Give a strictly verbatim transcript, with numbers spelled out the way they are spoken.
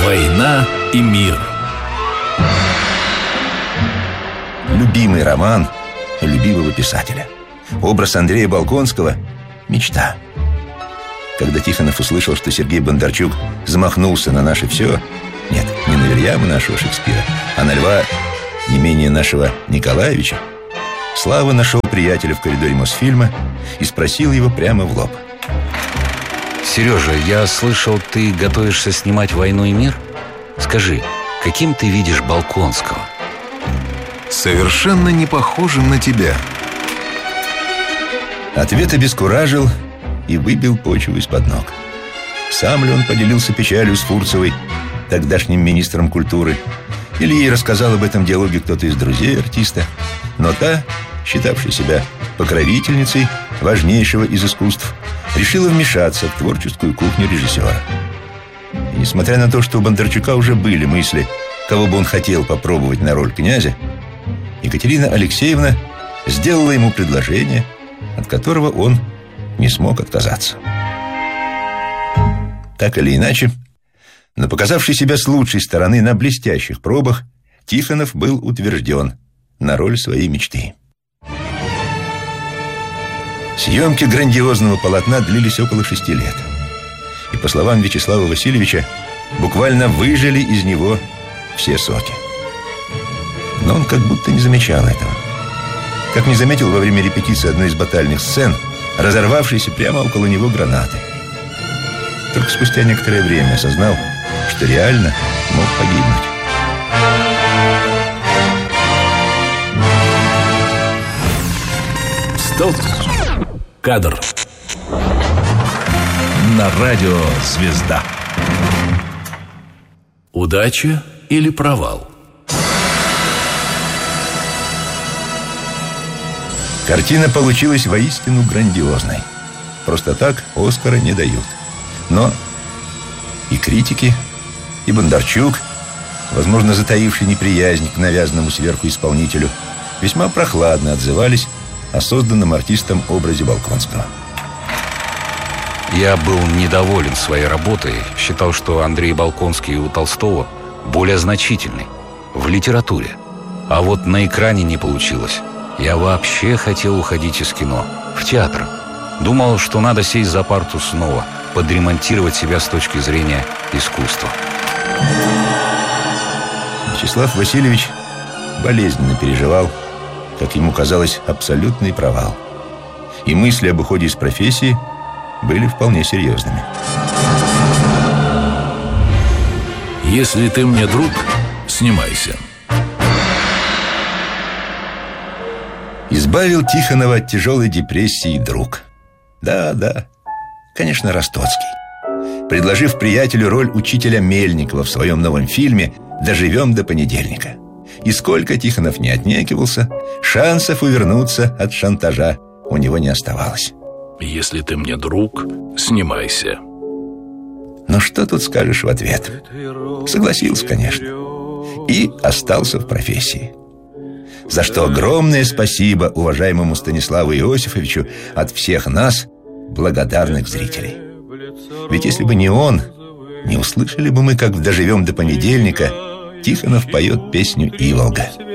«Война и мир». Любимый роман любимого писателя. Образ Андрея Болконского – мечта. Когда Тихонов услышал, что Сергей Бондарчук замахнулся на наше все, нет, не на Вильяма нашего Шекспира, а на Льва не менее нашего Николаевича, Слава нашел приятеля в коридоре Мосфильма и спросил его прямо в лоб: Сережа, я слышал, ты готовишься снимать «Войну и мир»? Скажи, каким ты видишь Болконского? Совершенно не похожим на тебя. Ответ обескуражил и выбил почву из-под ног. Сам ли он поделился печалью с Фурцевой, тогдашним министром культуры, или ей рассказал об этом диалоге кто-то из друзей артиста, но та, считавшая себя покровительницей важнейшего из искусств, решила вмешаться в творческую кухню режиссера. И несмотря на то, что у Бондарчука уже были мысли, кого бы он хотел попробовать на роль князя, Екатерина Алексеевна сделала ему предложение, от которого он не смог отказаться. Так или иначе, но показавший себя с лучшей стороны на блестящих пробах, Тихонов был утвержден на роль своей мечты. Съемки грандиозного полотна длились около шести лет. И, по словам Вячеслава Васильевича, буквально выжали из него все соки. Но он как будто не замечал этого. Как не заметил во время репетиции одной из батальных сцен разорвавшейся прямо около него гранаты. Только спустя некоторое время осознал, что реально мог погибнуть. Стоп! Кадр. На радио «Звезда». Удача или провал? Картина получилась воистину грандиозной. Просто так Оскара не дают. Но и критики, и Бондарчук, возможно, затаивший неприязнь к навязанному сверху исполнителю, весьма прохладно отзывались о созданном артистом образе Болконского. Я был недоволен своей работой. Считал, что Андрей Болконский у Толстого более значительный в литературе. А вот на экране не получилось. Я вообще хотел уходить из кино, в театр. Думал, что надо сесть за парту снова, подремонтировать себя с точки зрения искусства. Вячеслав Васильевич болезненно переживал, как ему казалось, абсолютный провал. И мысли об уходе из профессии были вполне серьезными. Если ты мне друг, снимайся. Избавил Тихонова от тяжелой депрессии друг. Да, да, конечно, Ростоцкий. Предложив приятелю роль учителя Мельникова в своем новом фильме «Доживем до понедельника». И сколько Тихонов не отнекивался, шансов увернуться от шантажа у него не оставалось. Если ты мне друг, снимайся. Но что тут скажешь в ответ? Согласился, конечно. И остался в профессии. За что огромное спасибо уважаемому Станиславу Иосифовичу от всех нас, благодарных зрителей. Ведь если бы не он, не услышали бы мы, как в «Доживем до понедельника» Тихонов поет песню «Иволга».